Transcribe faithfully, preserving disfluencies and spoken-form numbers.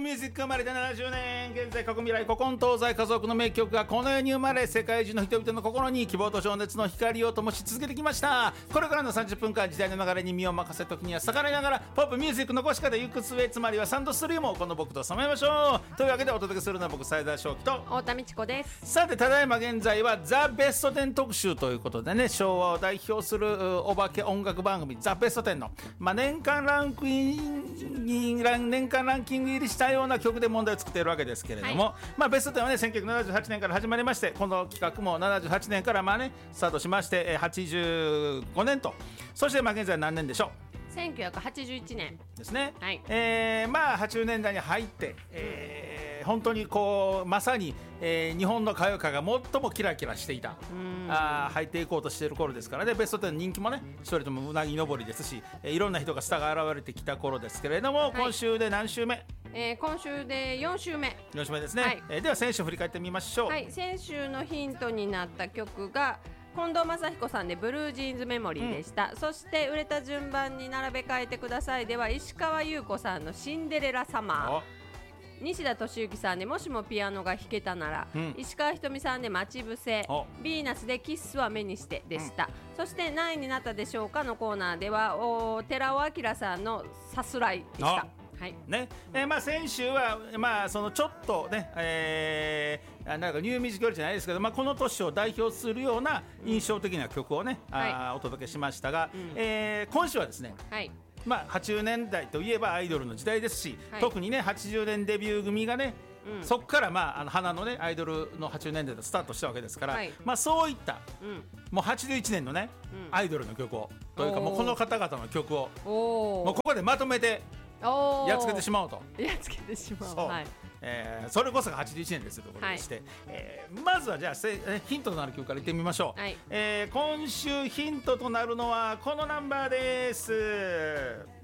ミュージック生まれてななじゅうねん、現在過去未来古今東西家族の名曲がこの世に生まれ、世界中の人々の心に希望と情熱の光を灯し続けてきました。これからのさんじゅっぷんかん、時代の流れに身を任せ、時には逆らいながらポップミュージックの残し方行く末、つまりはサンドストリームをこの僕と染めましょう。というわけでお届けするのは僕斉田正樹と太田美智子です。 さて、ただいま現在はザ・ベストテン特集ということでね、昭和を代表するお化け音楽番組ザ・ベストテンの、まあ、年間ランクイン年間ランキング入りしたような曲で問題を作っているわけですけれども、はい、まあ、ベストテンはねせんきゅうひゃくななじゅうはちねんから始まりまして、この企画もななじゅうはちねんからまあねスタートしまして、はちじゅうごねんと、そしてまあ現在何年でしょう。 せんきゅうひゃくはちじゅういちねんですね、 はい、 えー、まあはちじゅうねんだいに入って、えー、本当にこうまさに、えー、日本の歌謡界が最もキラキラしていた、あ入っていこうとしている頃ですからね。ベストテンの人気もね一人ともうなぎ登りですし、えー、いろんな人がスターが現れてきた頃ですけれども、はい、今週で何週目？ えー、今週でよん週目よん週目ですね、はい、えー、では先週振り返ってみましょう。 はい、先週のヒントになった曲が近藤正彦さんでブルージーンズメモリーでした、うん、そして売れた順番に並べ替えてくださいでは石川優子さんのシンデレラサマー、西田敏行さんでもしもピアノが弾けたなら、うん、石川ひとみさんで待ち伏せ、ビーナスでキッスは目にしてでした、うん、そして何位になったでしょうかのコーナーではお寺尾明さんのさすらいでした。はいねえーまあ、先週は、まあ、そのちょっとね、えー、なんかニューミュージックよりじゃないですけど、まあ、この年を代表するような印象的な曲をね、うん、あはい、お届けしましたが、うん、えー、今週はですね、はい、まあ、はちじゅうねんだいといえばアイドルの時代ですし、はい、特にねはちじゅうねんデビュー組がね、うん、そこから、まあ、あの花の、ね、アイドルのはちじゅうねんだいでスタートしたわけですから、はい、まあ、そういった、うん、もうはちじゅういちねんの、ね、うん、アイドルの曲をというかもうこの方々の曲をもうここでまとめてやっつけてしまおうと。 やっつけてしまおう。そう、はい、 えー、それこそがはちじゅういちねんですというところでして、はい、えー、まずはじゃあせヒントとなる曲からいってみましょう、はい、えー、今週ヒントとなるのはこのナンバーです。